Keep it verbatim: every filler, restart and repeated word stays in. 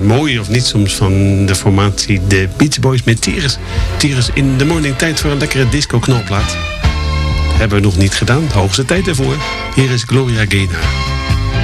mooi of niet soms van de formatie de Beach Boys met Tears. Tears in de morning, tijd voor een lekkere disco-knalplaat. Hebben we nog niet gedaan, de hoogste tijd ervoor. Hier is Gloria Gaynor.